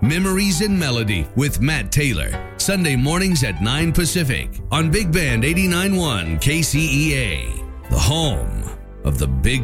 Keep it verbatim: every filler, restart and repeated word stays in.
Memories in Melody with Matt Taylor. Sunday mornings at nine Pacific on Big Band eighty-nine point one K C E A. The home of the Big